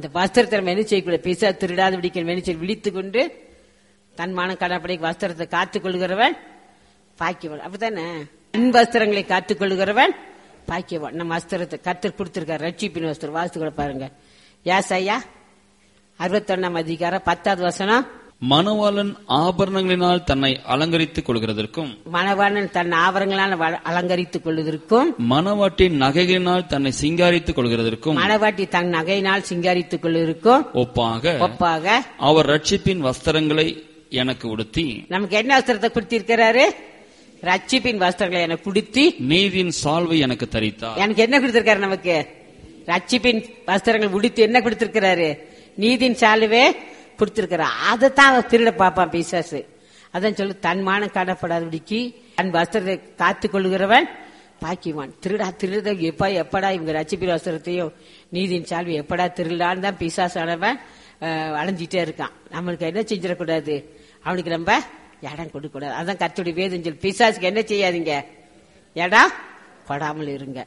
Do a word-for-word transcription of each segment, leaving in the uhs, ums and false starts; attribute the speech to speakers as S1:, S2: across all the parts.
S1: வஸ்திரத்தை நம்ம என்ன செய்யக்கூடாது? பிசா திருடாத பிடிக்க என்ன செய்ய? விழித்து கொண்டு தன் மான கடப்படைக்கு வஸ்திரத்தை காத்துக் கொள்கிறவன் பாக்கியவன். அப்படித்தானே? தன் வஸ்திரங்களை காத்துக் கொள்கிறவன் பாக்கியவன். நம்ம வஸ்திரத்தை கர்த்தர் கொடுத்திருக்காரு, ரட்சிப்பின் வஸ்திரம். வாசித்து பாருங்க. ஏசாயா அறுபத்தி ஒன்னாம் அதிகாரம் பத்தாவது வசனம்.
S2: மணவாளன் ஆபரணங்களினால் தன்னை அலங்கரித்துக் கொள்கிறதற்கும்,
S1: மணவாளன் தன் ஆபரணங்களால் அலங்கரித்துக் கொள்வதற்கும்,
S2: மணவாட்டின் நகைகளினால் தன்னை சிங்காரித்துக் கொள்கிறதற்கும்,
S1: மணவாட்டி தன் நகையினால் சிங்காரித்துக் கொள்வதற்கும்
S2: ஒப்பாக
S1: ஒப்பாக
S2: அவர் ரட்சிப்பின் வஸ்திரங்களை எனக்கு உடுத்தி.
S1: நமக்கு என்ன வஸ்திரத்தை கொடுத்திருக்கிறாரு? ரட்சிப்பின் வஸ்திரங்களை எனக்கு கொடுத்தி
S2: நீதியின் சால்வை எனக்கு தரித்தார்.
S1: எனக்கு என்ன கொடுத்திருக்காரு? நமக்கு ரட்சிப்பின் வஸ்திரங்கள் உடுத்தி என்ன கொடுத்திருக்கிறாரு? நீதியின் சால்வே கொடுத்திருக்கிறார். அதைத்தான் திருட பாப்பான் பிசாசு. அதான் சொல்லு, தன்மானம் காணப்படாதபடிக்கு தன் வஸ்திரத்தை காத்துக் கொள்கிறவன் பாக்கியவான். திருடா திருட எப்பா எப்படா இவங்க ரட்சிப்பின் வஸ்திரத்தையும் நீதியின் சால்வை எப்படா திருடான்னு தான் பிசாசானவன் அலைஞ்சிட்டே இருக்கான். நம்மளுக்கு என்ன செஞ்சிடக்கூடாது? அவனுக்கு நம்ம இடம் கொடுக்க கூடாது. அதான் கர்த்தருடைய வேதம் சொல்லு, பிசாசுக்கு என்ன செய்யாதீங்க? இடம் கொடாமல் இருங்க.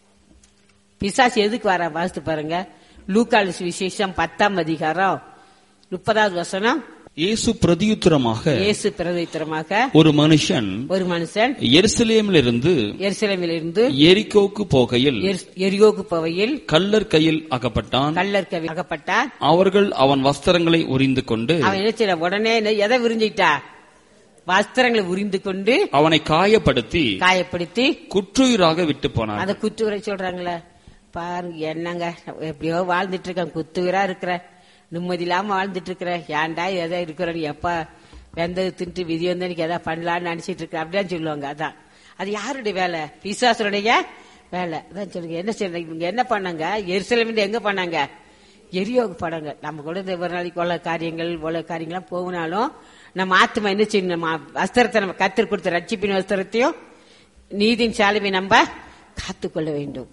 S1: பிசாசு எதுக்கு வர? வாசித்து பாருங்க. லூக்கால் விசேஷம் பத்தாம் அதிகாரம் முப்பதாவது வசனம்.
S2: இயேசு பிரதியுத்தரமாக
S1: இயேசு பிரதியுத்தரமாக
S2: ஒரு மனுஷன்
S1: ஒரு மனுஷன்
S2: எருசலேமிலிருந்து
S1: எருசலேமிலிருந்து
S2: எரிகோவுக்கு போகையில்
S1: எரிகோவுக்கு போகையில்
S2: கள்ளர் கையில் அகப்பட்டான்.
S1: கள்ளர் கையில் அகப்பட்டான்.
S2: அவர்கள் அவன் வஸ்திரங்களை உரிந்து கொண்டு,
S1: அவன் என்ன செய்ய? உடனே எதை உறிஞ்சிட்டா? வஸ்திரங்களை உரிந்து கொண்டு
S2: அவனை காயப்படுத்தி
S1: காயப்படுத்தி
S2: குற்றுயிராக விட்டு போனான்.
S1: அந்த குற்றுயிரை சொல்றாங்களே பாருங்க, என்னங்க எப்படியோ வாழ்ந்துட்டு இருக்க, குத்துயிரா இருக்கிற, நிம்மதி இல்லாம வாழ்ந்துட்டு இருக்கிற, ஏன்டா எதா இருக்கிற, எப்ப வெந்தது தின்ட்டு விதி வந்து எனக்கு எதா பண்ணலான்னு நினைச்சிட்டு இருக்க அப்படிதான் சொல்லுவாங்க. அதான் அது யாருடைய வேலை? பிசாசுடைய வேலை. அதான் சொல்லுங்க. என்ன செய்ய? இவங்க என்ன பண்ணாங்க? எருசலேமில் எங்க பண்ணாங்க? எரியோக படங்க. நம்ம கூட இந்த ஒரு நாளைக்கு உள்ள காரியங்கள் உள்ள காரியங்கள்லாம் போகனாலும் நம்ம ஆத்மா என்ன செய்யணும்? நம்ம வஸ்திரத்தை நம்ம கர்த்தர் கொடுத்த ரட்சிப்பின் வஸ்திரத்தையும் நீதியின் சாலுவை நம்ம காத்துக்கொள்ள வேண்டும்.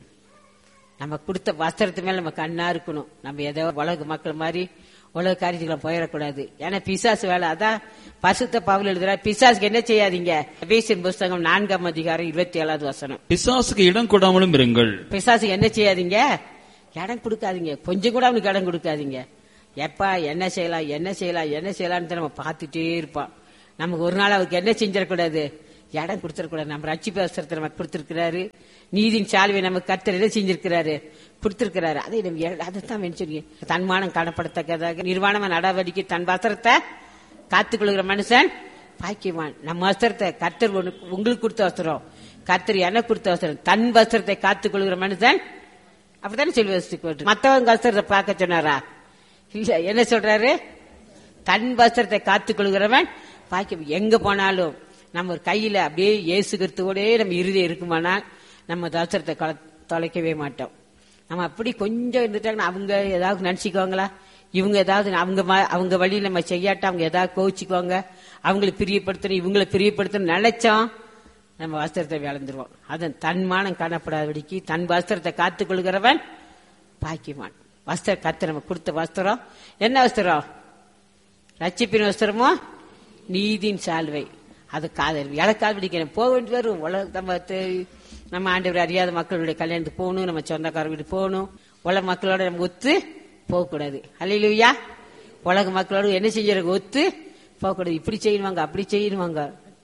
S1: நம்ம கொடுத்த வஸ்திரத்து மேல நம்ம கண்ணா இருக்கணும். நம்ம ஏதோ உலக மக்கள் மாதிரி உலக காரியத்துக்குள்ள போயிடக்கூடாது. ஏன்னா பிசாசு வேலை. அதான் பசுத்த பவுல் எழுதுற, பிசாசுக்கு என்ன செய்யாதீங்க? எபேசியர் புஸ்தகம் நான்காம் அதிகாரம் இருபத்தி ஏழாவது வசனம்.
S2: பிசாசுக்கு இடம் கொடாமலும் இருங்கள்.
S1: பிசாசுக்கு என்ன செய்யாதீங்க? இடம் கொடுக்காதீங்க. கொஞ்சம் கூட அவனுக்கு இடம் கொடுக்காதீங்க. எப்பா என்ன செய்யலாம் என்ன செய்யலாம் என்ன செய்யலான்னு நம்ம பார்த்துட்டே இருப்பான். நமக்கு ஒரு நாள் அவருக்கு என்ன செஞ்சிடக்கூடாது? இடம் கொடுத்துடக்கூடாது. நம்ம ரட்சிப்பு வஸ்திரத்தை நமக்கு கொடுத்திருக்கிறாரு. நீதியின் சால்வை நமக்கு கர்த்தர் என்ன செஞ்சிருக்கிறாரு? கொடுத்திருக்கிறாரு. அதை நம்ம அதைத்தான் வெஞ்சொல்லி தன்மானம் காணப்படத்தக்கதாக நிர்வாணமான நடவடிக்கை தன் வஸ்திரத்தை காத்துக்கொள்கிற மனுஷன் பாக்கியவான். நம்ம வஸ்திரத்தை கர்த்தர் உங்களுக்கு கொடுத்த வஸ்திரம், கர்த்தர் எனக்கு கொடுத்த வஸ்திரம், தன் வஸ்திரத்தை காத்துக்கொள்கிற மனுஷன் அப்படித்தானே சொல்லி வச்சுட்டு மற்றவங்க வஸ்திரத்தை பார்க்க சொன்னாரா? இல்ல. என்ன சொல்றாரு? தன் வஸ்திரத்தை காத்துக்கொள்கிறவன் பாக்கியம். எங்க போனாலும் நம்ம ஒரு கையில அப்படியே இயேசு கிறிஸ்துவோட நம்ம இறுதி இருக்குமானால் நம்ம வஸ்திரத்தை தொலைக்கவே மாட்டோம். நம்ம அப்படி கொஞ்சம் இருந்துட்டாங்கன்னா அவங்க ஏதாவது நினைச்சுக்குவாங்களா? இவங்க ஏதாவது அவங்க அவங்க வழியில நம்ம செய்யாட்டா அவங்க ஏதாவது கோவிச்சுக்குவாங்க, அவங்களை பிரியப்படுத்தணும் இவங்களை பிரியப்படுத்தணும் நினைச்சோம் நம்ம வஸ்திரத்தை விளந்துருவோம். அதன் தன்மானம் காணப்படாதபடிக்கு தன் வஸ்திரத்தை காத்துக்கொள்கிறவன் பாக்கியவான். வஸ்திர கர்த்தர் நம்ம கொடுத்த வஸ்திரம் என்ன வஸ்திரம்? ரட்சிப்பின் வஸ்திரமோ நீதியின் சால்வை. அது காதல் இலக்கால் பிடிக்கணும். போக வேண்டி வரும். உலக நம்ம நம்ம ஆண்டவர் அறியாத மக்களுடைய கல்யாணத்துக்கு போகணும், நம்ம சொந்தக்கார வீடு போகணும். உலக மக்களோட நம்ம ஒத்து போகக்கூடாது. அல்லேலூயா. உலக மக்களோட என்ன செஞ்ச ஒத்து போகக்கூடாது. இப்படி செய்யணுவாங்க அப்படி செய்யணுவாங்க,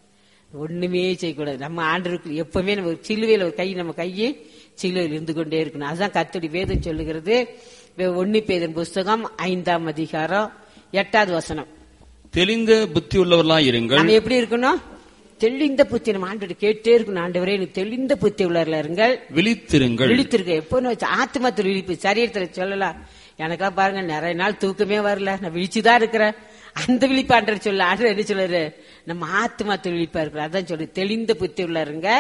S1: ஒண்ணுமே செய்யக்கூடாது. நம்ம ஆண்டவருக்கு எப்பவுமே நம்ம சிலுவையில் ஒரு கை நம்ம கையை சிலுவையில் இருந்து கொண்டே இருக்கணும். அதுதான் கர்த்தருடைய வேதம் சொல்லுகிறது. ஒன்னு பேதுரு புஸ்தகம் ஐந்தாம் அதிகாரம் எட்டாவது வசனம்.
S2: தெளிந்த புத்தி உள்ளவர்களாய் இருங்கள்.
S1: நம்ம எப்படி இருக்கணும்? தெளிந்த புத்தி. நம்ம ஆண்டவர் கேட்டே இருக்கணும், ஆண்டவரே தெளிந்த புத்தி உள்ளவர்களா இருங்கள், விழித்திருங்கள். விழித்திருக்க எப்போ ஆத்மத்தில் விழிப்பு. சரீரத்தில் சொல்லலாம், எனக்கெல்லாம் பாருங்க நிறைய நாள் தூக்கமே வரல, நான் விழிச்சுதான் இருக்கிறேன். அந்த விழிப்பு ஆண்டவர் சொல்ல. ஆண்டவர் என்ன சொல்றாரு? நம்ம ஆத்மத்தில் விழிப்பா இருக்கிறோம். அதான் சொல்லு, தெளிந்த புத்தி உள்ளவருங்க,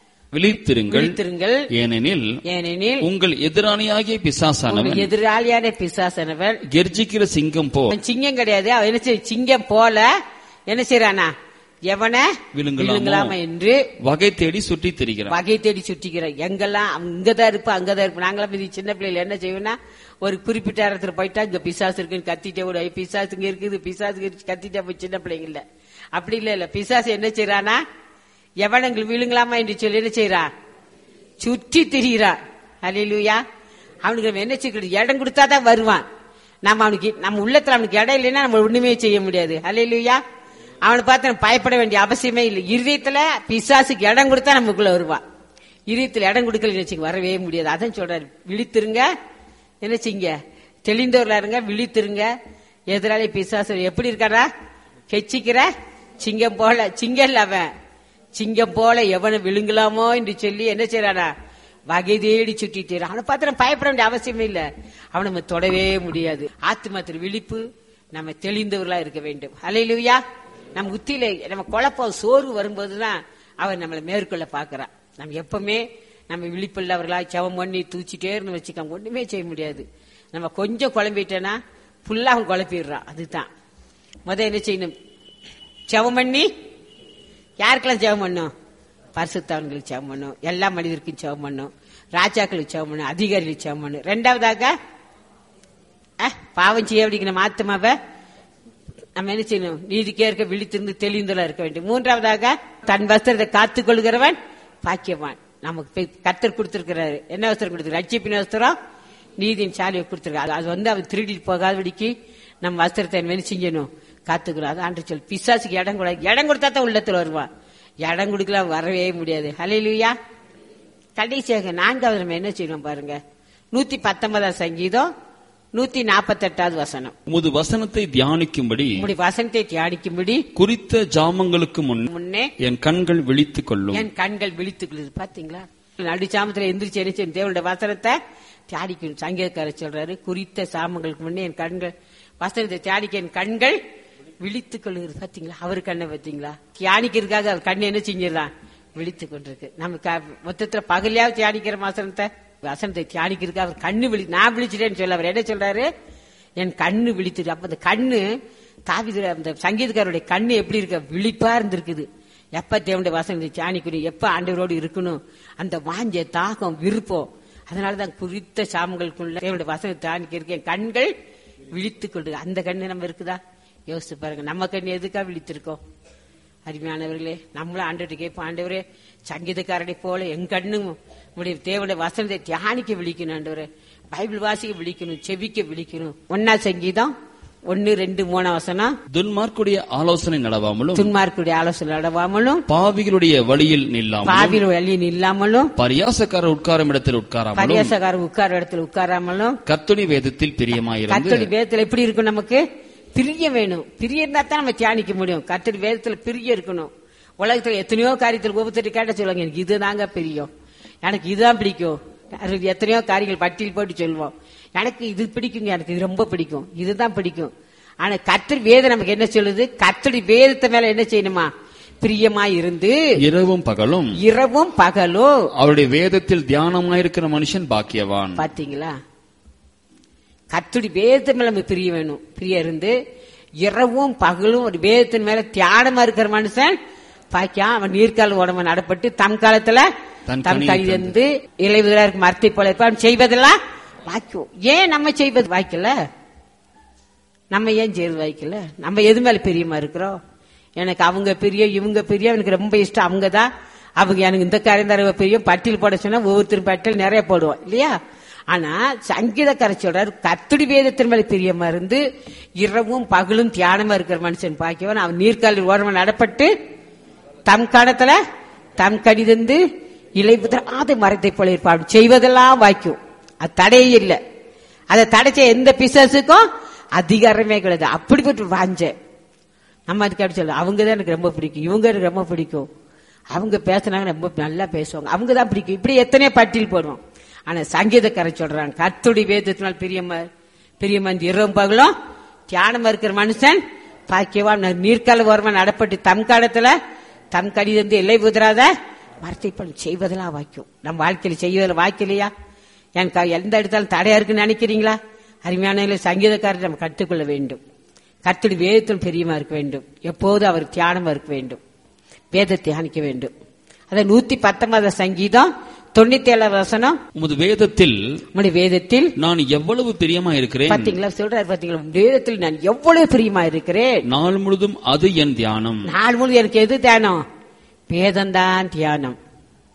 S2: விழித்திருங்கள். ஏனெனில்
S1: ஏனெனில்
S2: உங்கள் எதிராளியாகிய பிசாசானவன்
S1: எதிராளியான பிசாசானவன்
S2: கெர்ச்சிக்கிற சிங்கம் போ.
S1: சிங்கம் கிடையாது. அவன் என்ன செய்ய? சிங்கம் போல என்ன செய்யறானா? எவனை விழுங்கலாமா என்று
S2: வகை தேடி சுற்றி திரிகிறான்.
S1: வகை தேடி சுற்றிக்கிறான். எங்கெல்லாம் அங்கதான் இருப்பா அங்கதான் இருப்பா. நாங்களாம் இது சின்ன பிள்ளைல என்ன செய்வோம்னா, ஒரு குறிப்பிட்ட இடத்துல போயிட்டா இங்க பிசாசு இருக்குன்னு கத்திட்டே விட, பிசாசு இங்க இருக்குது பிசாசு கத்திட்டே போய் சின்ன பிள்ளைங்க இல்ல. அப்படி இல்ல இல்ல பிசாசு என்ன செய்யறானா? எவனங்கள் விழுங்கலாமா என்று சொல்லி என்ன செய்யறான்? சுற்றி திரிகிறான். அல்லேலூயா. அவனுக்கு என்ன செய்ய? இடம் கொடுத்தாதான் வருவான். நம்ம அவனுக்கு நம்ம உள்ளத்துல அவனுக்கு இடம் இல்லைன்னா நம்ம ஒண்ணுமே செய்ய முடியாது. அல்லேலூயா. அவனை பார்த்து நம்ம பயப்பட வேண்டிய அவசியமே இல்லை. இருதயத்துல பிசாசுக்கு இடம் கொடுத்தா நமக்குள்ள வருவான். இருதயத்துல இடம் கொடுக்கலன்னு வச்சுக்க வரவே முடியாது. அதான் சொல்றாரு, விழித்திருங்க, என்ன செய்யுங்க, தெளிந்தவர்களா இருங்க, விழித்திருங்க. எதிராளி பிசாசு எப்படி இருக்காரா, கெச்சிக்கிற சிங்கம் போல, சிங்கம் இல்ல அவன், சிங்கம் போல எவனை விழுங்கலாமோ என்று சொல்லி என்ன செய்யறானா, வகை தேடி சுட்டிட்டு அவனை பார்த்து நம்ம பயப்பட வேண்டிய அவசியமே இல்ல. அவனை நம்ம தொடவே முடியாது. ஆத்துமாத்திர விழிப்பு, நம்ம தெளிந்தவர்களா இருக்க வேண்டும். அல்லேலூயா. நம்ம உத்தியில நம்ம குழப்பம் சோர்வு வரும்போதுதான் அவன் நம்மளை மேற்கொள்ள பாக்குறான். நம்ம எப்பவுமே நம்ம விழிப்புள்ளவர்களா ஜெபம் பண்ணி தூச்சிட்டே இருந்து வச்சுக்காம ஒண்ணுமே செய்ய முடியாது. நம்ம கொஞ்சம் குழம்பிட்டேன்னா ஃபுல்லா அவன் குழப்பிடுறான். அதுதான் முத என்ன செய்யணும், ஜெபம் பண்ணி யாருக்கெல்லாம் ஜெபம் பண்ணும், பரிசுத்தவான்களுக்கு ஜெபம் பண்ணும், எல்லா மனிதருக்கும் ஜெபம் பண்ணும், ராஜாக்களுக்கு ஜெபம் பண்ணும், அதிகாரிகளுக்கு ஜெபம் பண்ணும். ரெண்டாவதாக பாவம் செய்ய அப்படிங்கிற ஆத்துமாவை நம்ம என்ன செய்யணும், நீதிக்கே இருக்க விழித்திருந்து தெளிந்தலா இருக்க வேண்டும். மூன்றாவதாக தன் வஸ்திரத்தை காத்துக் கொள்கிறவன் பாக்கியவான். நமக்கு கர்த்தர் கொடுத்திருக்கிறாரு. என்ன வஸ்திரம் கொடுத்திருக்காரு, ரட்சிப்பின் வஸ்திரம், நீதியின் சாலியை கொடுத்திருக்காரு. அது வந்து அவன் திருடிட்டு போகாதபடிக்கு நம்ம வஸ்திரத்தை என்ன செஞ்சணும், காத்துக்கிறோம். அது ஆண்டு சொல். பிசாசுக்கு இடம் கூட இடம் கொடுத்தா தான் உள்ளத்துல வருவான். இடம் கொடுக்கலாம் வரவே முடியாது. ஹல்லேலூயா. கடைசியாக நான்காவது நம்ம என்ன செய்யணும் பாருங்க, நூத்தி பத்தொன்பதாம் சங்கீதம் நூத்தி நாற்பத்தி எட்டாவது வசனம்.
S2: உமது வசனத்தை தியானிக்கும்படி
S1: உம்முடைய வசனத்தை தியானிக்கும்படி
S2: குறித்த ஜாமங்களுக்கு முன்
S1: முன்னே
S2: என் கண்கள் விழித்துக் கொள்ளும்.
S1: என் கண்கள் விழித்துக் கொள்ளுது. பாத்தீங்களா, நடு சாமத்துல எந்திரிச்சு என்ன செய்யணும், தேவனுடைய வசனத்தை தியானிக்கணும். சங்கீதக்காரர் சொல்றாரு, குறித்த சாமங்களுக்கு முன்னே என் கண்கள் வசனத்தை தியானிக்க என் கண்கள் விழித்துக் கொள்ளுகிறது. பாத்தீங்களா, அவரு கண்ணை பாத்தீங்களா, தியானிக்கிறதுக்காக அவர் கண்ணை என்ன செஞ்சிடறான், விழித்துக் கொண்டிருக்கு. நம்ம மொத்தத்துல பகலையாவது தியானிக்கிற வசனத்தை வசனத்தை தியானிக்கிறதுக்கு அவர் கண்ணு விழி, நான் விழிச்சிட்டேன்னு சொல்ல அவர் என்ன சொல்றாரு, என் கண்ணு விழித்துட்டு. அப்ப அந்த கண்ணு தாவீது அந்த சங்கீதக்காரருடைய கண்ணு எப்படி இருக்க, விழிப்பா இருந்திருக்குது. எப்ப தேவனுடைய வசனத்தை தியானிக்கணும், எப்ப ஆண்டவரோடு இருக்கணும், அந்த வாஞ்ச தாகம் விருப்பம். அதனாலதான் குறித்த சாமங்களுக்குள்ள தேவனுடைய வசனத்தை தியானிக்கிறதுக்கு என் கண்கள் விழித்துக் கொண்டு. அந்த கண்ணு நம்ம இருக்குதா யோசிச்சு பாருங்க. நம்ம கண்ணு எதுக்கா விழித்திருக்கோம்? அருமையானவர்களே, நம்மளும் ஆண்டவர்கிட்ட கேட்போம், ஆண்டவரே சங்கீதக்காரனை போல என் கண்ணு உடைய தேவனுடைய வசனத்தை தியானிக்க விழிக்கணும், ஆண்டவரே பைபிள் வாசிக்க விழிக்கணும், செவிக்க விழிக்கணும். ஒன்னா சங்கீதம் ஒன்னு ரெண்டு மூணு வசனம்.
S2: துன்மார்க்குடைய ஆலோசனை நடவாமலும்
S1: துன்மார்க்குடைய ஆலோசனை நடவாமலும்
S2: பாவிகளுடைய வழியில் நில்லாமலும்
S1: பாவிகள் வழியில் நில்லாமலும்
S2: பரியாசக்காரர் உட்காரும் இடத்தில் உட்காராமலும்
S1: பரியாசக்காரர் உட்கார இடத்தில் உட்காராமலும்
S2: கர்த்தருடைய வேதத்தில் பிரியமாயிருந்து.
S1: கர்த்தருடைய வேதத்தில் எப்படி இருக்கும், நமக்கு பிரிய வேணும். பிரிய இருந்தா தான் நம்ம தியானிக்க முடியும். கர்த்தருடைய வேதத்துல பிரிய இருக்கணும். உலகத்துல எத்தனையோ காரியத்தில் ஒவ்வொருத்தர் கேட்ட சொல்லுவாங்க, எனக்கு இதுதாங்க பிரியம், எனக்கு இதுதான் பிடிக்கும். எத்தனையோ காரியங்கள் பட்டியல் போட்டு சொல்லுவோம், எனக்கு இது பிடிக்குங்க, எனக்கு இது ரொம்ப பிடிக்கும், இதுதான் பிடிக்கும். ஆனா கர்த்தர் வேதம் நமக்கு என்ன சொல்லுது, கர்த்தருடைய வேதத்தை மேல என்ன செய்யணுமா, பிரியமாய் இருந்து
S2: இரவும் பகலும்
S1: இரவும் பகலும்
S2: அவருடைய வேதத்தில் தியானமாயிருக்கிற மனுஷன் பாக்கியவான்.
S1: பாத்தீங்களா, கர்த்தருடைய வேதத்தை மேல நம்ம பிரிய வேணும். பிரிய இருந்து இரவும் பகலும் ஒரு வேதத்தின் மேல தியானமா இருக்கிற மனுஷன் பாக்கியா. அவன் நீர்கால உடம்பு நடப்பட்டு தம் காலத்துல தம் கழிந்து இளைவதற்கு மரத்தை போல இருப்பான். செய்வதெல்லாம் வாய்க்கும். ஏன் நம்ம செய்வது வாய்க்கல, நம்ம ஏன் செய்வது வாய்க்கல? நம்ம எது மேல பிரியமா இருக்கிறோம்? எனக்கு அவங்க பிரியம், இவங்க பிரியம், எனக்கு ரொம்ப இஷ்டம் அவங்கதான், அவங்க எனக்கு இந்த காரியம் தர பிரியம். பட்டியல் போட சொன்னா ஒவ்வொருத்தரும் பட்டியல் நிறைய போடுவோம் இல்லையா? ஆனா சங்கீதக்காரர் சொல்றாரு, கர்த்தருடைய வேதத்தின் மேல பிரியமா இருந்து இரவும் பகலும் தியானமா இருக்கிற மனுஷன் பாக்கியவன். அவன் நீர்காலில் ஓரமா நடப்பட்டு தம் காலத்துல தம் கடிதந்து இலைபுதராத மரத்தை போல இருப்பான். செய்வதெல்லாம் வாய்க்கும். அது தடையே இல்லை. அதை தடைச்ச எந்த பிசாசுக்கும் அதிகாரமே கிடையாது. அப்படிப்பட்டு வாஞ்ச நம்ம அதுக்கு அப்படி சொல்ல, அவங்கதான் எனக்கு ரொம்ப பிடிக்கும், இவங்க எனக்கு ரொம்ப பிடிக்கும், அவங்க பேசினாங்க ரொம்ப நல்லா பேசுவாங்க, அவங்கதான் பிடிக்கும். இப்படி எத்தனையோ பட்டியல் போடுவோம். ஆனா சங்கீதக்காரர் சொல்றாங்க, கர்த்தருடைய வேதத்தினால் பிரியமா பிரியமா இரவும் பகலும் தியானமா இருக்கிற மனுஷன் பாக்கியவான். நீர்கால ஓரமா நடப்பட்டு தம் காலத்துல தம் கடிதந்து எல்லை புதிராத மரத்தை பண்ணி செய்வதெல்லாம் வாய்க்கும். நம்ம வாழ்க்கையில செய்வதில் வாய்க்கலையா? எனக்கு எந்த இடத்தாலும் தடையா இருக்குன்னு நினைக்கிறீங்களா? அருமையான சங்கீதக்காரர் நம்ம கற்றுக்கொள்ள வேண்டும். கர்த்தருடைய வேதத்தில் பிரியமா இருக்க வேண்டும். எப்போதும் அவர் தியானமா இருக்க வேண்டும், வேதத்தை தியானிக்க வேண்டும். அத நூத்தி பத்தொன்பது சங்கீதம் தொண்ணூத்தி ஏழாவது வசனம்.
S2: உமது வேதத்தில்
S1: உம்முடைய வேதத்தில்
S2: நான் எவ்வளவு பிரியமா இருக்கிறேன்.
S1: பாத்தீங்களா, சொல்றாரு பாத்தீங்களா, வேதத்தில் நான் எவ்வளவு பிரியமா இருக்கிறேன்.
S2: நாள் முழுதும் அது என் தியானம்.
S1: நாள் முழுதும் எனக்கு எது தியானம்? வேதம்தான் தியானம்.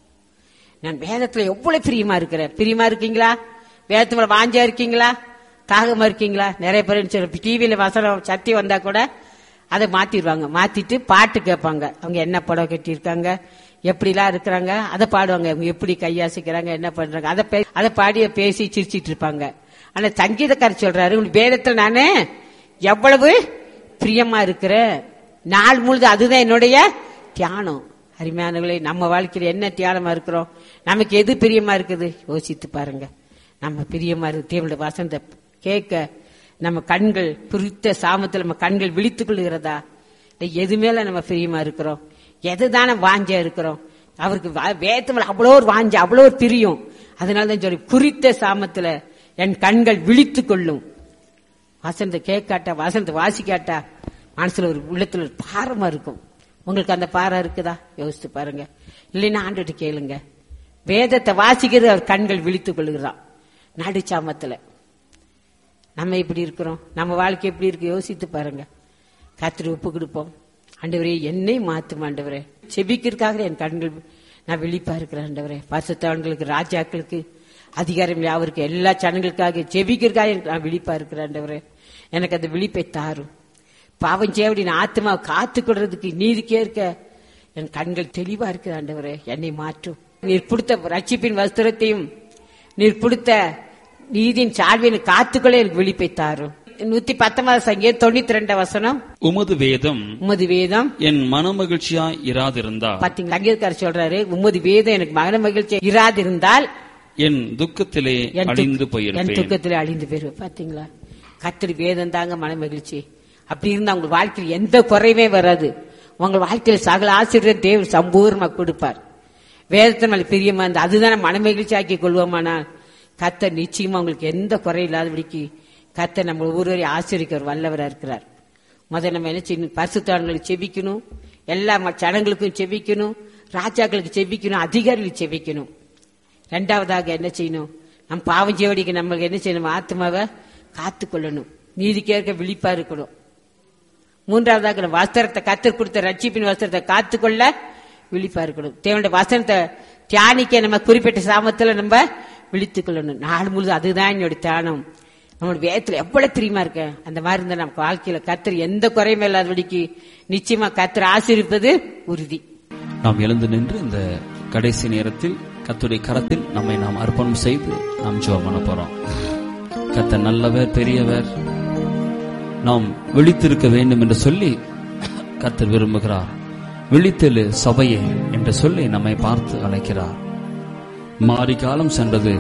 S1: நான் வேதத்துல எவ்வளவு பிரியமா இருக்கிறேன். பிரியமா இருக்கீங்களா? வேதத்துல வாஞ்சா இருக்கீங்களா? தாகமா இருக்கீங்களா? நிறைய பேர் டிவியில வசனம் சத்தி வந்தா கூட அதை மாத்திடுவாங்க. மாத்திட்டு பாட்டு கேட்பாங்க. அவங்க என்ன புடவை கட்டியிருக்காங்க, எப்படிலாம் இருக்கிறாங்க, அதை பாடுவாங்க. அவங்க எப்படி கையாசிக்கிறாங்க, என்ன பண்றாங்க, அதை அதை பாடிய பேசி சிரிச்சிட்டு இருப்பாங்க. ஆனா சங்கீதக்காரர் சொல்றாரு, உன் வேதத்துல நானு எவ்வளவு பிரியமா இருக்கிறேன், நாள் முழுது அதுதான் என்னுடைய தியானம். அருமையானவர்களே, நம்ம வாழ்க்கையில என்ன தியானமா இருக்கிறோம், நமக்கு எது பிரியமா இருக்குது யோசித்து பாருங்க. நம்ம பிரியமா இருக்கு தேவனுடைய வசனத்தை கேட்க நம்ம கண்கள் குறித்த சாமத்தில் நம்ம கண்கள் விழித்துக் கொள்கிறதா? எது மேல நம்ம பிரியமா இருக்கிறோம், எதுதானே வாஞ்சா இருக்கிறோம்? அவருக்கு வேதத்துல அவ்வளோ ஒரு வாஞ்ச, அவ்வளோ ஒரு பிரியம். அதனாலதான் சொல்லி குறித்த சாமத்துல என் கண்கள் விழித்துக் கொள்ளும். வசனத்தை கேட்காட்டா, வசனத்தை வாசிக்காட்டா மனசுல ஒரு உள்ளத்துல ஒரு பாரமா இருக்கும். உங்களுக்கு அந்த பாரம் இருக்குதா? யோசித்து பாருங்க. இல்லைன்னா ஆண்டுட்டு கேளுங்க. வேதத்தை வாசிக்கிறது அவர் கண்கள் விழித்துக் கொள்ளுகிறான். நடுச்சாமத்துல நம்ம எப்படி இருக்கிறோம், நம்ம வாழ்க்கை எப்படி இருக்கு யோசித்து பாருங்க. கர்த்தருக்கு ஒப்பு கொடுப்போம். ஆண்டவரே என்னை மாத்தும் ஆண்டவரே, செபிக்கிறதுக்காக என் கண்கள் நான் விழிப்பா இருக்கிறேன் ஆண்டவரே. பரிசுத்தவான்களுக்கு, ராஜாக்களுக்கு, அதிகாரம் யாவருக்கு, எல்லா ஜனங்களுக்காக செபிக்கிறதுக்காக நான் விழிப்பா இருக்கிறேன் ஆண்டவரே. எனக்கு அந்த விழிப்பை தாரும். பாவம் செய்ய நான் ஆத்மா காத்து கொள்றதுக்கு நீதிக்கே இருக்க என் கண்கள் தெளிவா இருக்கிற ஆண்டவரே, என்னை மாற்றும். நீர் கொடுத்த ரட்சிப்பின் வஸ்திரத்தையும் நீர் கொடுத்த நீதியின் சால்வியை காத்துக்கொள்ள எனக்கு விழிப்பை தாரும். நூத்தி பத்தொன்பது சங்கீதம் தொண்ணூத்தி ரெண்டு வசனம், உமது வேதம் உமது வேதம்
S2: என் மன மகிழ்ச்சியா இராதிருந்தா.
S1: பாத்தீங்களா, சங்கீதக்காரர் சொல்றாரு, உமது வேதம் எனக்கு மன மகிழ்ச்சியா இராதிருந்தால்
S2: என் துக்கத்திலே அழிந்து போயிருப்பேன்.
S1: என் துக்கத்திலே அழிந்து போயிருவேன். பாத்தீங்களா, கர்த்தர் வேதம் தாங்க மன மகிழ்ச்சி. அப்படி இருந்தா உங்க வாழ்க்கையில் எந்த குறைவே வராது. உங்க வாழ்க்கையில் சகல ஆசீர்வாதம் தேவன் சம்பூர்ணமா கொடுப்பார். வேதத்தின் மேல பிரியமா இருந்தா அதுதானே மன மகிழ்ச்சி ஆக்கி கொள்வோமானால் கர்த்தர் நிச்சயமா உங்களுக்கு எந்த குறை இல்லாதபடிக்கு கர்த்தர் நம்ம ஒவ்வொருவரையும் ஆசீர்வதிக்க வல்லவரா இருக்கிறார். முதல்ல நம்ம என்ன செய்யணும், பரிசுத்தவான்களுக்கு செபிக்கணும், எல்லா ஜனங்களுக்கும் செபிக்கணும், ராஜாக்களுக்கு செபிக்கணும், அதிகாரிகளுக்கு செபிக்கணும். ரெண்டாவதாக என்ன செய்யணும், நம் பாவம் செய்வடிக்கு நம்மளுக்கு என்ன செய்யணும், ஆத்மாவை காத்து கொள்ளணும், நீதிக்கேற்க விழிப்பா இருக்கணும். மூன்றாவதாக வஸ்திரத்தை, கர்த்தர் கொடுத்த ரட்சிப்பின் வஸ்திரத்தை காத்துக்கொள்ள விழிப்பா இருக்கணும். தேவனுடைய வசனத்தை தியானிக்க நம்ம குறிப்பிட்ட சாமத்துல நம்ம விழித்துக் கொள்ளணும். நாள் முழுது அதுதான் என்னுடைய தியானம். நம்மளோட வேதத்துல எவ்வளவு தெரியுமா இருக்க அந்த மாதிரி இருந்தா நம்ம வாழ்க்கையில கர்த்தர் எந்த குறையுமே இல்லாதபடிக்கு நிச்சயமா கர்த்தர் ஆசீர்வதிப்பது உறுதி.
S2: நாம் எழுந்து நின்று இந்த கடைசி நேரத்தில் கர்த்தருடைய கரத்தில் நம்மை நாம் அர்ப்பணம் செய்து நாம் ஜெபம் பண்ண போறோம். கர்த்தர் நல்லவர், பெரியவர், நாம் விழித்திருக்க வேண்டும் என்று சொல்லி கர்த்தர் விரும்புகிறார். விழித்தெழு சபையே என்று சொல்லி நம்மை பார்த்து அழைக்கிறார். மாரி காலம் சென்றது,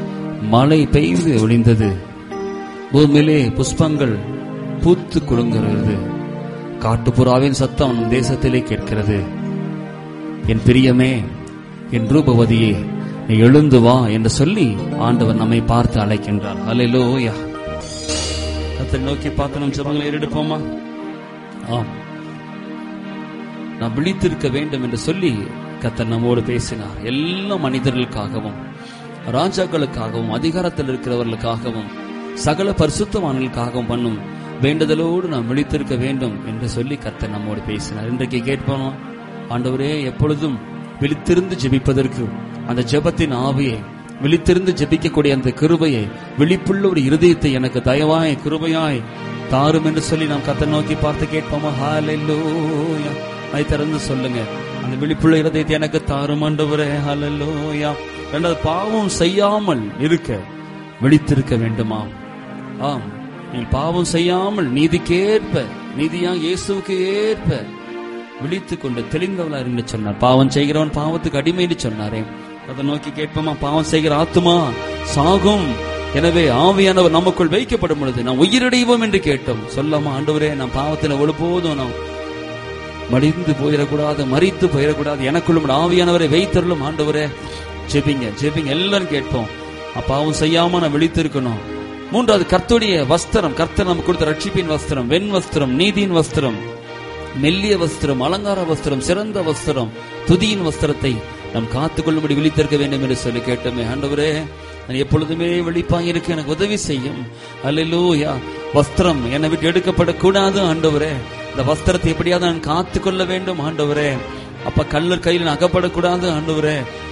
S2: மழை பெய்து ஒளிந்தது, பூமியிலே புஷ்பங்கள் பூத்து குலுங்குகிறது, காட்டுப்புறாவின் சத்தம் தேசத்திலே கேட்கிறது. என் பிரியமே, என் ரூபவதியே, நீ எழுந்து வா என்று சொல்லி ஆண்டவர் நம்மை பார்த்து அழைக்கின்றார். ஹல்லேலூயா. கர்த்தரை நோக்கி பார்த்து நம் ஜெபங்களை ஏறெடுப்போமா? ஆம், நாம் விழித்திருக்க வேண்டும் என்று சொல்லி கர்த்தர் நம்மோடு பேசினார். எல்லா மனிதர்களுக்காகவும், ராஜாக்களுக்காகவும், அதிகாரத்தில் இருக்கிறவர்களுக்காகவும், சகல பரிசுத்தவான்களுக்காகவும் பண்ணும் வேண்டுதலோடு நாம் விழித்திருக்க வேண்டும் என்று சொல்லி கர்த்தர் நம்மோடு பேசினார். இன்றைக்கு கேட்போம், ஆண்டவரே எப்பொழுதும் விழித்திருந்து ஜெபிப்பதற்கு அந்த ஜெபத்தின் ஆவியை, விழித்திருந்து ஜெபிக்கக்கூடிய அந்த கிருபையை, விழிப்புள்ள ஒரு இருதயத்தை எனக்கு தயவாய் கிருபையாய் தாரும் என்று சொல்லி நாம் கர்த்தரை நோக்கி பார்த்து கேட்போமா? ஹல்லேலூயா. அதை திறந்து சொல்லுங்க, அந்த விழிப்புள்ள இருதயத்தை எனக்கு தாரும் ஆண்டவரே. ஹல்லேலூயா. இரண்டாவது, பாவம் செய்யாமல் இருக்க விழித்திருக்க வேண்டுமா? ஆம், நீ பாவம் செய்யாமல் நீதிக்கேற்ப, நீதியா இயேசுவுக்கு ஏற்ப விழித்துக் கொண்டு தெளிந்தவளா என்று சொன்னார். பாவம் செய்கிறவன் பாவத்துக்கு அடிமை என்று சொன்னாரே, அதை நோக்கி கேட்போமா? பாவம் செய்கிற ஆத்துமா சாகும், எனவே ஆவியானவர் நமக்குள் வைக்கப்படும் பொழுது நாம் உயிரடைவோம் என்று கேட்டோம். சொல்லாமா? ஆண்டவரே, நாம் பாவத்தில் ஒழுப்போதும் நாம் மடிந்து போயிடக்கூடாது, மறித்து போயிடக்கூடாது, எனக்குள்ளும் ஆவியானவரை வைத்தருளும் ஆண்டவரே. ஜெபிங்க, ஜெபிங்க, எல்லாரும் கேட்போம். பாவம் செய்யாம நான் விழித்திருக்கணும். மூன்றாவது, கர்த்தருடைய வஸ்திரம், கர்த்தர் நமக்கு கொடுத்த ரட்சிப்பின் வஸ்திரம், வெண் வஸ்திரம், நீதியின் வஸ்திரம், மெல்லிய வஸ்திரம், அலங்கார வஸ்திரம், சிறந்த வஸ்திரம், துதியின் வஸ்திரத்தை நாம் காத்துக்கொள்ளும்படி விழித்திருக்க வேண்டும் என்று சொல்லி கேட்டோமே. ஆண்டவரே, நான் எப்பொழுதுமே விழிப்பாக இருக்க எனக்கு உதவி செய்யும். அல்லேலூயா. வஸ்திரம் என்னை விட்டு எடுக்கப்படக்கூடாது ஆண்டவரே. இந்த வஸ்திரத்தை எப்படியாவது நான் காத்துக்கொள்ள வேண்டும் ஆண்டவரே. அப்ப கல்லர் கையில் அகப்படக்கூடாது ஆண்டவரே.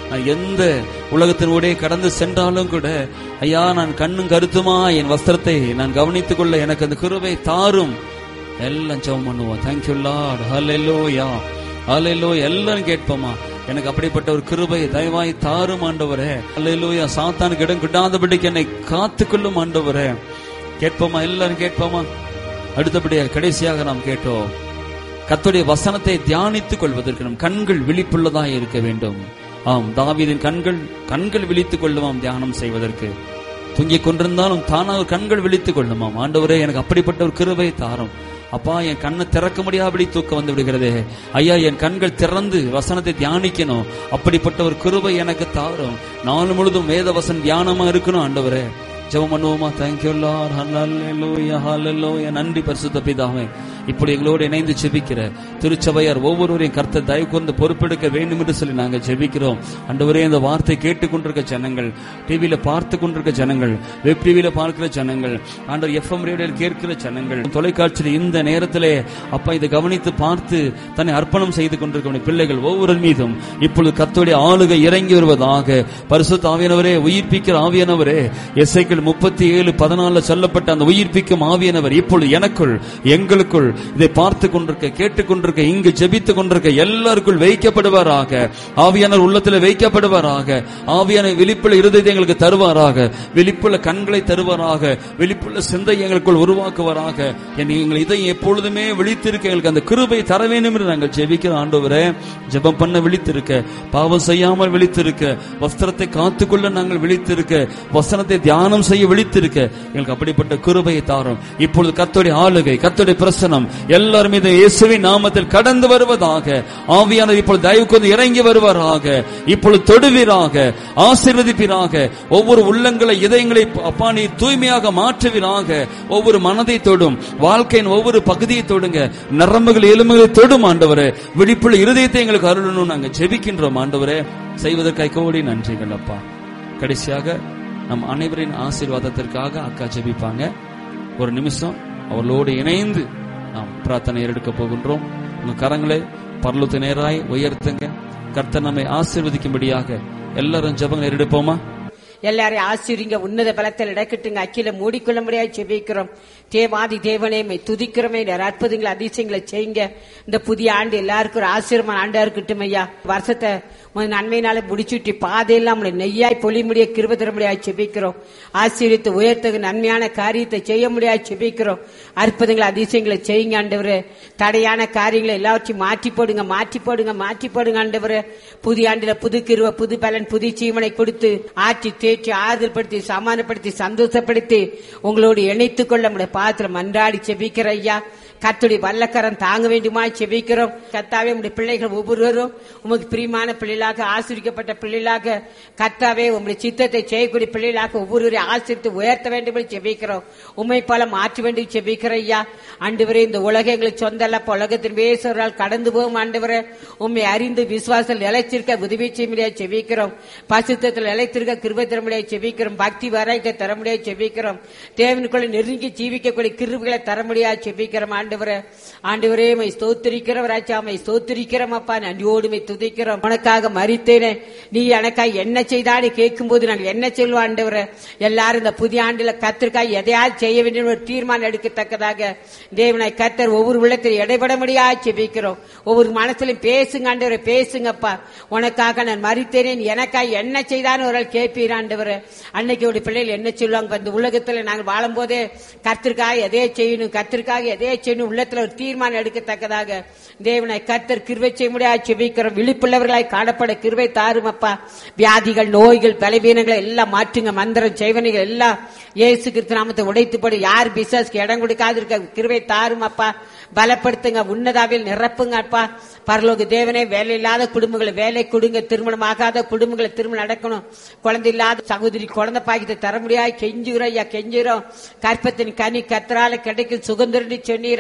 S2: நான் எந்த உலகத்தினூடே கடந்து சென்றாலும் கூட ஐயா, நான் கண்ணும் கருத்துமா என் வஸ்திரத்தை நான் கவனித்துக் கொள்ள எனக்கு அந்த கிருபை தாரும். எல்லாம் ஜெபம் பண்ணுவோம். Thank you Lord. ஹல்லேலூயா, ஹல்லேலூயா. எல்லாரும் கேட்போமா, எனக்கு அப்படிப்பட்ட ஒரு கிருபை தயவாய் தாரும் ஆண்டவரே. ஹல்லேலூயா. சாத்தானுக்கு இடம் கிட்டாதபடிக்கு என்னை காத்துக்கொள்ளும் ஆண்டவரே. கேட்போமா, எல்லாரும் கேட்போமா. அடுத்தபடியாக கடைசியாக நாம் கேட்டோம், கர்த்தருடைய வசனத்தை தியானித்துக் கொள்வதற்கு நம் கண்கள் விழிப்புள்ளதாக இருக்க வேண்டும். ஆம், தாவீதின் கண்கள் கண்கள் விழித்துக் கொள்ளுமாம் தியானம் செய்வதற்கு. தூங்கிக் கொண்டிருந்தாலும் தானாக கண்கள் விழித்துக் கொள்ளுமாம். ஆண்டவரே, எனக்கு அப்படிப்பட்ட ஒரு கிருபை தாரும். அப்பா, என் கண்ணை திறக்க முடியாதபடி தூக்கம் வந்து விடுகிறதே ஐயா, என் கண்கள் திறந்து வசனத்தை தியானிக்கணும். அப்படிப்பட்ட ஒரு கிருபை எனக்கு தாரும். நாள் முழுதும் வேத வசன தியானமா இருக்கணும் ஆண்டவரே. ஜெபம் பண்ணுவோமா. Thank you Lord. ஹல்லேலூயா, ஹல்லேலூயா. நன்றி பரிசுத்த பிதாவே. இப்படி எங்களோடு இணைந்து ஜெபிக்கிற திருச்சபையார் ஒவ்வொருவரையும் கர்த்தர் தயவு கூர்ந்து பொறுப்பெடுக்க வேண்டும் என்று சொல்லி நாங்கள் ஜெபிக்கிறோம். ஆண்டவரே, இந்த வார்த்தை கேட்டுக்கொண்டிருக்க ஜனங்கள், டிவியில பார்த்து கொண்டிருக்க ஜனங்கள், வெப் டிவியில பார்க்கிற ஜனங்கள், ஆண்டவர் எஃப்எம் ரேடியோவில் கேட்கிற ஜனங்கள், தொலைக்காட்சியில் இந்த நேரத்திலே அப்பா இதை கவனித்து பார்த்து தன்னை அர்ப்பணம் செய்து கொண்டிருக்க பிள்ளைகள் ஒவ்வொரு மீதும் இப்பொழுது கர்த்தருடைய ஆளுகை இறங்கி வருவதாக. பரிசுத்த ஆவியானவரே, உயிர்ப்பிக்கிற ஆவியானவரே, எசேக்கியேல் முப்பத்தி ஏழு பதினாலு சொல்லப்பட்ட அந்த உயிர்ப்பிக்கும் ஆவியானவர் இப்பொழுது எனக்குள், எங்களுக்குள், இதை பார்த்து கொண்டிருக்க, கேட்டுக் கொண்டிருக்க, இங்கு ஜெபித்துக் கொண்டிருக்க எல்லாருக்குள் வைக்கப்படுவாராக. ஆவியானவர் உள்ளத்தில் வைக்கப்படுவாராக. ஆவியான விழிப்புள்ள இருதயத்தை எங்களுக்கு தருவாராக. விழிப்புள்ள கண்களை தருவாராக. விழிப்புள்ள சிந்தை எங்களுக்குள் உருவாக்குவாராக. எங்கள் இதை எப்பொழுதுமே விழித்திருக்க எங்களுக்கு அந்த கிருபை தர வேண்டும் என்று நாங்கள் ஜெபிக்கிறோம். ஆண்டவரே, ஜெபம் பண்ண விழித்திருக்க, பாவம் செய்யாமல் விழித்திருக்க, வஸ்திரத்தை காத்துக்கொள்ள நாங்கள் விழித்திருக்க, வசனத்தை தியானம் செய்ய விழித்திருக்க எங்களுக்கு அப்படிப்பட்ட கிருபையை தாரும். இப்பொழுது கர்த்தருடைய ஆளுகை, கர்த்தருடைய பிரசன்னம் எல்லாரும் மீது இயேசுவின் நாமத்தில் கடந்து வருவதாக. ஆவியானவர் இப்பொழுது தயவு கொண்டு இறங்கி வருவாராக. இப்பொழுது தொடுவீராக, ஆசீர்வதிப்பீராக. ஒவ்வொரு உள்ளங்களை, இதயங்களை அப்பா நீ தூய்மையாக மாற்றுவீராக. ஒவ்வொரு மனதை தொடும், வாழ்க்கையின் ஒவ்வொரு பகுதியை தொடுங்க. நரம்புகள், எலும்புகளை தொடும் ஆண்டவரே. விழிப்புள்ள இருதயத்தை எங்களுக்கு அருளணும் நாங்கள் ஜெபிக்கின்றோம் ஆண்டவரே. செய்வதற்காக கோடி நன்றிகள் அப்பா. கடைசியாக நம் அனைவரின் ஆசீர்வாதத்திற்காக அக்கா ஜெபிப்பாங்க. ஒரு நிமிஷம் அவர்களோடு இணைந்து நாம் பிரார்த்தனை எடுக்க போகின்றோம். உங்க கரங்களை பரலோகத்து நேராய் உயர்த்துங்க. கர்த்தர் நம்மை ஆசீர்வதிக்கும்படியாக எல்லாரும் ஜெபங்களை எடுப்போமா.
S1: எல்லாரையும் ஆசீர்வதிங்க. உன்னத பலத்தில் இடக்கட்டுங்க. அக்கில மூடிக்கொள்ள முடியாது ஜெபிக்கிறோம். தேவாதி தேவனே, துதிக்கிறோமே, அற்புதங்களை அதிசயங்களை செய்யுங்க. இந்த புதிய ஆண்டு எல்லாருக்கும் ஒரு ஆசீர்வாதமான ஆண்டா இருக்கட்டும் ஐயா. வருஷத்தை நன்மையினால முடிச்சுட்டு பாதையெல்லாம் நெய்யாய் பொலி முடிய கிருபை தர முடியாது ஜெபிக்கிறோம். ஆசீர்வித்து உயர்த்தகு நன்மையான காரியத்தை செய்ய முடியாது ஜெபிக்கிறோம். அற்புதங்களை அதிசயங்களை செய்யுங்க ஆண்டவரே. தடையான காரியங்களை எல்லாவற்றையும் மாற்றி போடுங்க, மாற்றி போடுங்க, மாற்றி போடுங்க ஆண்டவரே. புதிய ஆண்டுல புது கிருபை, புது பலன், புது ஜீவனை கொடுத்து ஆற்றி தேற்றி ஆறுதல் படுத்தி சமாதானப்படுத்தி சந்தோஷப்படுத்தி உங்களோடு இணைத்துக் கொள்ள முடிய பாத்திர மன்றாடி செபிக்கிற ஐயா. கர்த்தருடைய வல்லக்கரம் தாங்க வேண்டுமா செபிக்கிறோம். கர்த்தாவே, உங்களுடைய பிள்ளைகள் ஒவ்வொருவரும் உமக்கு பிரியமான பிள்ளைகளாக, ஆசீர்வதிக்கப்பட்ட பிள்ளைகளாக, கர்த்தாவே உங்களுடைய சித்தத்தை செய்யக்கூடிய பிள்ளைகளாக ஒவ்வொருவரையும் ஆசீர்வித்து உயர்த்த வேண்டும் என்று செபிக்கிறோம். உண்மை போல மாற்ற வேண்டும் செபிக்கிற ஐயா. ஆண்டவரே, இந்த உலகம் எங்களுக்கு சொந்தல்ல, உலகத்தின் வேசவரால் கடந்து போகும் ஆண்டவரே. உண்மை அறிந்து விசுவாசத்தில் நிலைச்சிருக்க உதவி செய்ய முடியாது செபிக்கிறோம். பசுத்தத்தில் நிலைத்திருக்க கிருபை தர முடியாது செபிக்கிறோம். பக்தி வராய்க்க தர முடியாது செபிக்கிறோம். தேவனுக்குள்ள நெருங்கி ஜீவிக்கக்கூடிய கிருபைகளை தர முடியாது செபிக்கிறோம். ஆண்டவரே, ஆண்டவரே மை ஸ்தோத்திரிக்கிறவராச்சா, மை ஸ்தோத்திரிக்கிறோம் அப்பா. நன்றியோடு மை துதிக்கிறோம். உனக்காக மரித்தேனே, நீ எனக்காக என்ன செய்தான்னு கேட்கும் போது நாங்கள் என்ன சொல்லுவோம் ஆண்டவரே. எல்லாரும் இந்த புதிய ஆண்டுல கர்த்தருக்காக எதையாவது செய்ய வேண்டும் ஒரு தீர்மானம் எடுக்கத்தக்கதாக தேவனை கர்த்தர் ஒவ்வொரு உள்ளத்தில் இடைபட முடியாது செபிக்கிறோம். ஒவ்வொரு மனசுலையும் பேசுங்க ஆண்டவரே, பேசுங்கப்பா. உனக்காக நான் மரித்தேனே, எனக்காக என்ன செய்தான்னு ஒரு கேட்பீர் ஆண்டவரே. அன்னைக்கு ஒரு பிள்ளைகள் என்ன சொல்லுவாங்க, இந்த உலகத்துல நாங்கள் வாழும் போதே கர்த்தருக்காக எதையே செய்யணும், கர்த்தருக்காக எதையே செய்யணும் உள்ளத்துல ஒரு தீர்மானம் எடுக்கத்தக்கதாக தேவனை கர்த்தர் கிருபை செய்ய முடியாது செபிக்கிறோம். விழிப்புள்ளவர்களாய் காணப்பட கிருபை தாரும் அப்பா. வியாதிகள், நோய்கள், பலவீனங்களை எல்லாம் மாற்றுங்க. மந்திரம் செய்வனைகள் எல்லாம் இயேசு கிறிஸ்து நாமத்தை உடைத்து போடு. யார் பிசாசுக்கு இடம் கொடுக்காது இருக்க கிருபை தாரும் அப்பா. பலப்படுத்துங்க, உன்னதாவில் நிரப்புங்க அப்பா. பரலோக தேவனே, வேலை இல்லாத குடும்பங்களை வேலை கொடுங்க. திருமணம் ஆகாத குடும்பங்களை திருமணம் நடக்கணும். குழந்தை இல்லாத சகோதரி குழந்தை பாக்கியத்தை தர முடியாது கெஞ்சுகிறோம் ஐயா, கெஞ்சுகிறோம். கற்பத்தின் கனி கர்த்தரால கிடைக்கும் சுகந்திரன்னு சொன்னீர்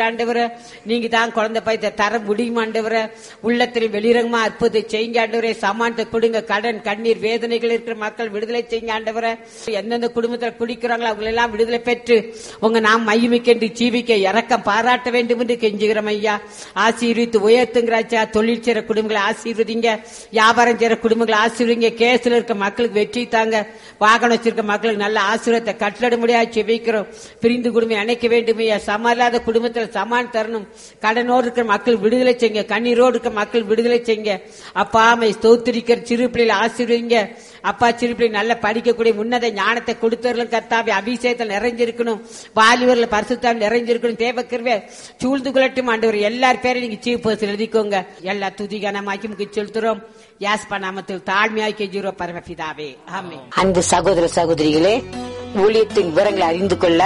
S1: ஆண்டவரே. நீங்க தான் குழந்தை பயத்தை தர முடியும் ஆண்டவரே. உள்ளத்திலும் வெளிரங்கமா அற்புதத்தை செய்யுங்க ஆண்டவரே. சமானத்தை கொடுங்க. கடன் கண்ணீர் வேதனைகள் இருக்கிற மக்கள் விடுதலை செய்யுங்க ஆண்டவரே. எந்தெந்த குடும்பத்தில் குடிக்கிறாங்களோ அவங்க எல்லாம் விடுதலை பெற்று உங்க நாம் மையமிக்கென்று ஜீவிக்க இறக்கம் பாராட்ட வேண்டும் என்று கெஞ்சுகிறோம் ஐயா. ஆசீர்வித்து உயர்த்துங்கிறாச்சா. தொழில் செய்யற குடும்பங்களை ஆசீர்வதிங்க. வியாபாரம் செய்யற குடும்பங்களை ஆசீர்வதிங்க. கேஸ்ல இருக்க மக்களுக்கு வெற்றி தாங்க. வாகனம் வச்சிருக்க மக்களுக்கு நல்ல ஆசீர்வாதத்தை கட்டளை முடியாது செபிக்கிறோம். பிரிந்து குடும்பம் அணைக்க வேண்டும் ஐயா. சமாளாத குடும்பத்தில் சமான் தரணும். கடனோடு இருக்கிற மக்கள் விடுதலை செய்யுங்க. கண்ணீரோடு இருக்க மக்கள் விடுதலை செய்யுங்க. அப்பா அம்மை ஸ்தோத்திரிக்கிற சிறு பிள்ளைகளை ஆசீர்வதிங்க. அப்பா சிறு பிள்ளை நல்ல படிக்கக்கூடிய உன்னத ஞானத்தை கொடுத்தவர்களும் கர்த்தாவே அபிஷேகத்தில் நிறைஞ்சிருக்கணும். வாலிபர்கள் பரிசுத்தால் நிறைஞ்சிருக்கணும். தேவக்கிருபை சூழ்ந்து கொள்ளட்டும் ஆண்டவர். எல்லார் பேரையும் நீங்க சீஃப் பர்சன் எழுதிக்கோங்க. எல்லா துதிகானமாக்கி முக்கிய செலுத்துறோம். யாஸ்பா நாமத்தில் தாழ்மையாய் கெஞ்சுறோ பரமபிதாவே. ஆமென். அன்பு சகோதர சகோதரிகளே, ஊழியத்தின் விவரங்களை அறிந்து கொள்ள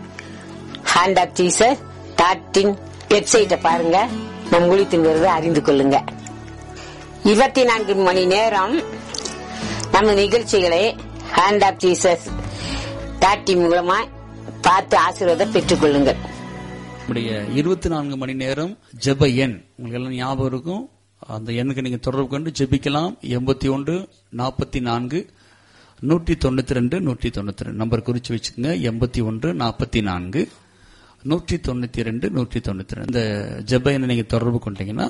S1: hand of Jesus dot in வெப்சைட்டை பாருங்க. நம் ஊழியத்தின் விவரத்தை அறிந்து கொள்ளுங்க. இருபத்தி நான்கு மணி நேரம் நம்ம நிகழ்ச்சிகளை hand of Jesus dot in மூலமா பார்த்து ஆசீர்வாதம் பெற்றுக் கொள்ளுங்கள்.
S2: இருபத்தி நான்கு மணி நேரம் ஜெப எண் உங்களுக்கு எல்லாம் ஞாபகம் இருக்கும். அந்த எண்ணுக்கு நீங்க தொடர்பு கொண்டு ஜெபிக்கலாம். எண்பத்தி ஒன்று நாற்பத்தி நான்கு நூற்றி தொண்ணூத்தி ரெண்டு நூற்றி தொண்ணூத்தி ரெண்டு நம்பர் குறிச்சு வச்சுக்கோங்க. எண்பத்தி ஒன்று நாற்பத்தி நான்கு நூற்றி தொண்ணூத்தி ரெண்டு நூற்றி தொண்ணூத்தி ரெண்டு இந்த ஜெப எண்ணை நீங்க தொடர்பு கொண்டீங்கன்னா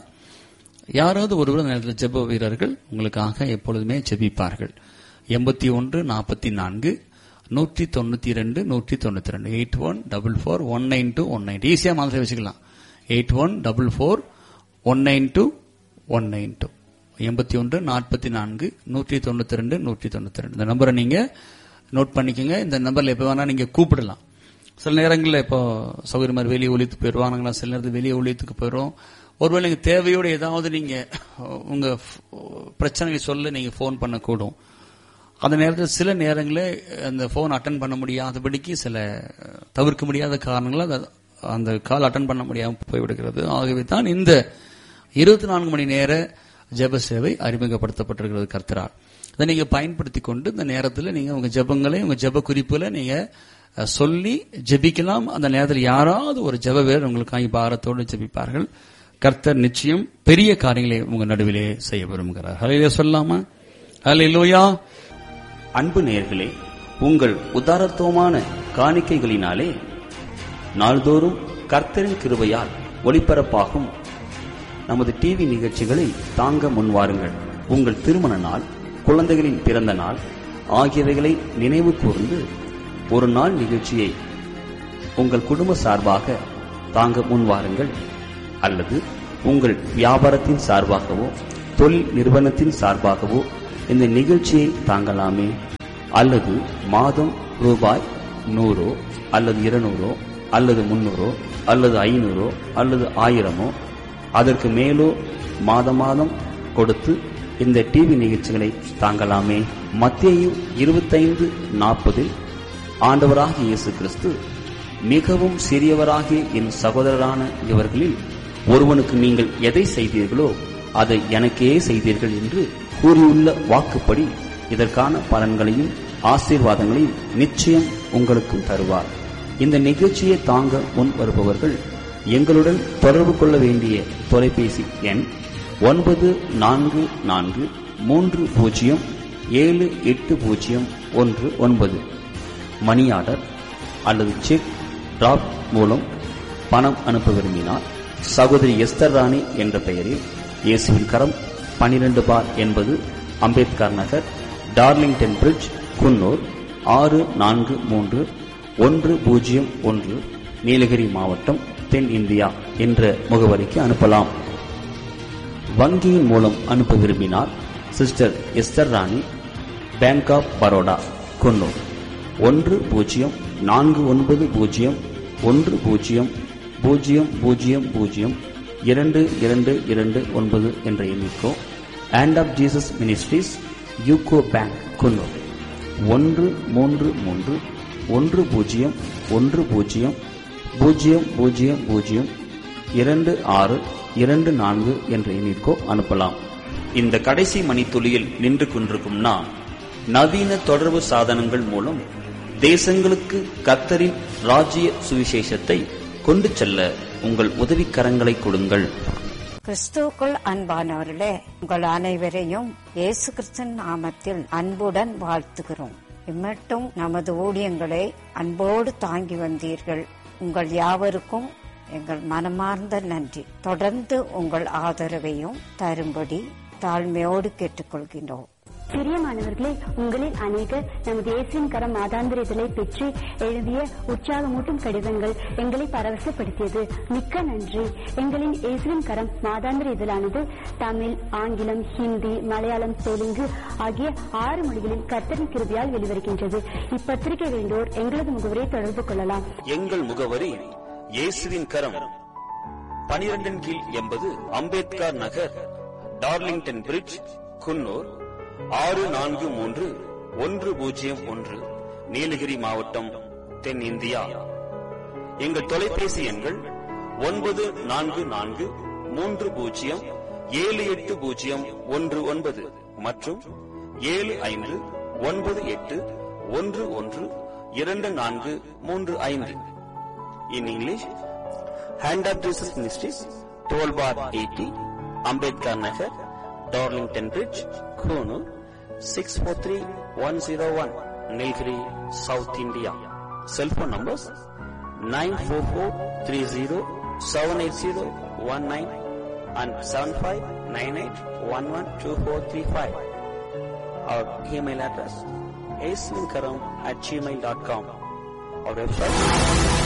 S2: யாராவது ஒருவர் நேரத்தில் ஜெப வீரர்கள் உங்களுக்காக எப்பொழுதுமே ஜெபிப்பார்கள். எண்பத்தி ஒன்று நாற்பத்தி நான்கு நூற்றி தொண்ணூத்தி ரெண்டு நூற்றி தொண்ணூத்தி ரெண்டு eight one double four one nine two one nine ஈஸியா மாதிரி வச்சுக்கலாம். Eight one double four one nine two one nine two எண்பத்தி ஒன்று நாற்பத்தி நான்கு நூற்றி தொண்ணூத்தி ரெண்டு நூற்றி தொண்ணூத்தி ரெண்டு இந்த நம்பரை நீங்க நோட் பண்ணிக்கோங்க. இந்த நம்பர்ல எப்ப வேணா நீங்க கூப்பிடலாம். சில நேரங்களில் இப்போ சௌகரிய மாதிரி வெளியே ஒழித்துக்கு போயிடுவாங்களா, சில நேரத்தில் வெளியே ஒழித்துக்கு போயிடும். ஒருவேளை நீங்க தேவையோடு ஏதாவது நீங்க உங்க பிரச்சனையை சொல்ல நீங்க போன் பண்ணக்கூடும். அந்த நேரத்தில் சில நேரங்களில் அந்த போன் அட்டன் பண்ண முடியாதபடிக்கு சில தவிர்க்க முடியாத காரணங்களால் அந்த கால் அட்டன் பண்ண முடியாமல் போய்விடுகிறது. ஆகவே தான் இந்த இருபத்தி நான்கு மணி நேர ஜெப சேவை அறிமுகப்படுத்தப்பட்டிருக்கிறது கர்த்தரால். இதை நீங்க பயன்படுத்தி கொண்டு இந்த நேரத்தில் நீங்க உங்க ஜெபங்களை உங்க ஜெப குறிப்புகளை நீங்க சொல்லி ஜெபிக்கலாம். அந்த நேரத்தில் யாராவது ஒரு ஜெப வீரர் உங்களுக்காக பாரத்தோடு ஜெபிப்பார்கள். கர்த்தர் நிச்சயம் பெரிய காரியங்களை உங்க நடுவிலே செய்ய விரும்புகிறார். ஹல்லேலூயா சொல்லாமா? ஹல்லேலூயா.
S3: அன்பு நேயர்களே, உங்கள் உதாரத்துவமான காணிக்கைகளினாலே நாள்தோறும் கர்த்தரின் கிருபையால் ஒளிபரப்பாகும் நமது டிவி நிகழ்ச்சிகளை தாங்க முன்வாருங்கள். உங்கள் திருமண நாள், குழந்தைகளின் பிறந்த நாள் ஆகியவைகளை நினைவு கூர்ந்து ஒரு நாள் நிகழ்ச்சியை உங்கள் குடும்ப சார்பாக தாங்க முன்வாருங்கள். அல்லது உங்கள் வியாபாரத்தின் சார்பாகவோ தொழில் நிறுவனத்தின் சார்பாகவோ இந்த நிகழ்ச்சியை தாங்கலாமே. அல்லது மாதம் ரூபாய் நூறோ அல்லது இருநூறோ அல்லது முன்னூறோ அல்லது ஐநூறோ அல்லது ஆயிரமோ அதற்கு மேலோ மாதம் மாதம் கொடுத்து இந்த டிவி நிகழ்ச்சிகளை தாங்கலாமே. மத்தேயு இருபத்தைந்து நாற்பதில் ஆண்டவராகிய இயேசு கிறிஸ்து, மிகவும் சிறியவராகிய என் சகோதரரான இவர்களில் ஒருவனுக்கு நீங்கள் எதை செய்தீர்களோ அதை எனக்கே செய்தீர்கள் என்று கூறியுள்ள வாக்குப்படி இதற்கான பலன்களையும் ஆசீர்வாதங்களையும் நிச்சயம் உங்களுக்கும் தருவார். இந்த நிகழ்ச்சியை தாங்க முன் வருபவர்கள் எங்களுடன் தொடர்பு கொள்ள வேண்டிய தொலைபேசி எண் ஒன்பது நான்கு நான்கு மூன்று பூஜ்ஜியம் ஏழு எட்டு பூஜ்ஜியம் ஒன்று ஒன்பது. மணி ஆர்டர் அல்லது செக் டிராப் மூலம் பணம் அனுப்ப விரும்பினார் சகோதரி எஸ்தர் ராணி என்ற பெயரில் இயேசுவின் கரம் பனிரெண்டு பார் என்பது அம்பேத்கர் நகர், டார்லிங்டன் பிரிட்ஜ், குன்னூர் ஆறு நான்கு மூன்று ஒன்று பூஜ்ஜியம் ஒன்று, நீலகிரி மாவட்டம், தென் இந்தியா என்ற முகவரிக்கு அனுப்பலாம். வங்கியின் மூலம் அனுப்ப விரும்பினார் சிஸ்டர் எஸ்தர் ராணி, பேங்க் ஆப் பரோடா, குன்னூர் ஒன்று பூஜ்ஜியம் நான்கு ஒன்பது பூஜ்ஜியம் ஒன்று பூஜ்ஜியம் பூஜ்ஜியம் பூஜ்ஜியம் பூஜ்ஜியம் இரண்டு இரண்டு இரண்டு ஒன்பது என்ற எண்ணிக்கோ. Hand of Jesus ministries, UCO bank, Coonoor ஒன்று மூன்று மூன்று ஒன்று பூஜ்ஜியம் ஒன்று பூஜ்ஜியம் பூஜ்ஜியம் பூஜ்ஜியம் பூஜ்ஜியம் இரண்டு ஆறு இரண்டு நான்கு என்ற எண்ணிற்கோ அனுப்பலாம். இந்த கடைசி மணித்துளியில் நின்று கொண்டிருக்கும் நாம் நவீன தொடர்பு சாதனங்கள் மூலம் தேசங்களுக்கு கர்த்தரின் ராஜ்ய சுவிசேஷத்தை கொண்டு செல்ல உங்கள் உதவிக்கரங்களை கொடுங்கள்.
S4: கிறிஸ்துவுக்குள் அன்பானவர்களே, உங்கள் அனைவரையும் இயேசு கிறிஸ்துவின் நாமத்தில் அன்புடன் வாழ்த்துகிறோம். இம்மட்டும் நமது ஊழியங்களை அன்போடு தாங்கி வந்தீர்கள். உங்கள் யாவருக்கும் எங்கள் மனமார்ந்த நன்றி. தொடர்ந்து உங்கள் ஆதரவையும் தரும்படி தாழ்மையோடு கேட்டுக்கொள்கின்றோம்.
S5: பிரியமானவர்களே, உங்களில் அநேகர் நமது இயேசுவின் கரம் மாதாந்திர இதழை பெற்று எழுதிய உற்சாகமூட்டும் கடிதங்கள் எங்களை பரவசப்படுத்தியது. மிக்க நன்றி. எங்களின் இயேசுவின் கரம் மாதாந்திர இதழானது தமிழ், ஆங்கிலம், ஹிந்தி, மலையாளம், தெலுங்கு ஆகிய ஆறு மொழிகளில் கர்த்தரின் கிருபையால் வெளிவருகின்றது. இப்பத்திரிகை வேண்டோர் எங்களது முகவரை தொடர்பு கொள்ளலாம்.
S3: எங்கள் முகவரி இயேசுவின் கரம், பனிரெண்டின் கீழ் எண்பது அம்பேத்கர் நகர், டார்லிங்டன் பிரிட்ஜ், குன்னூர் ஆறு நான்கு மூன்று ஒன்று பூஜ்ஜியம் ஒன்று, நீலகிரி மாவட்டம், தென்னிந்தியா. எங்கள் தொலைபேசி எண்கள் ஒன்பது நான்கு நான்கு மூன்று பூஜ்ஜியம் ஏழு எட்டு பூஜ்ஜியம் ஒன்று ஒன்பது மற்றும் ஏழு ஐந்து ஒன்பது எட்டு ஒன்று ஒன்று இரண்டு நான்கு மூன்று ஐந்து. In English, Hand of Jesus Ministries, twelve bar eighty, Ambedkar Nagar, Darlington Bridge, Konoor, six four three one zero one, Nilgiri, South India. Cell phone numbers nine four four three zero seven eight zero one nine and seven five nine eight one one two four three five. Our email address is asinkaram at gmail dot com. Our website